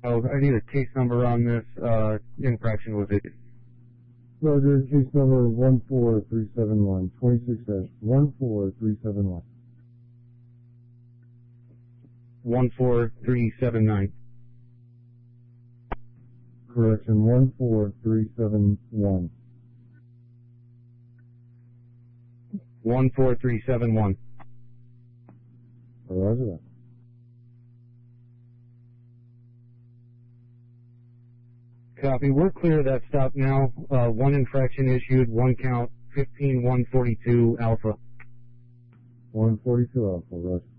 Oh, I need a case number on this infraction. Was it? Roger, case number 14371, 26-14371. 14379. Correction, 14371. 14371. Roger that. Copy. We're clear of that stop now. One infraction issued, one count, 15142 Alpha. 142 Alpha, Roger.